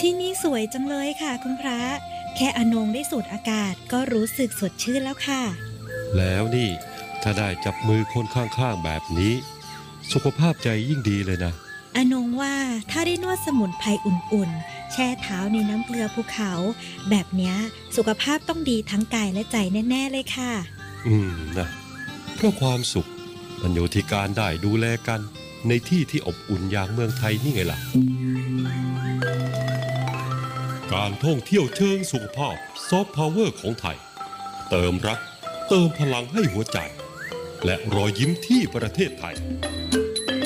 ที่นี่สวยจังเลยค่ะคุณพระแค่อนงได้สูดอากาศก็รู้สึกสดชื่นแล้วค่ะแล้วนี่ถ้าได้จับมือคนข้างๆแบบนี้สุขภาพใจยิ่งดีเลยนะอนงว่าถ้าได้นวดสมุนไพรอุ่นๆแช่เท้าในน้ำเกลือภูเขาแบบเนี้ยสุขภาพต้องดีทั้งกายและใจแน่ๆเลยค่ะนะเพราะความสุขมันอยู่ที่การได้ดูแลกันในที่ที่อบอุ่นอย่างเมืองไทยนี่ไงล่ะการท่องเที่ยวเชิงสุขภาพซอฟต์พาวเวอร์ของไทยเติมรักเติมพลังให้หัวใจและรอยยิ้มที่ประเทศไทย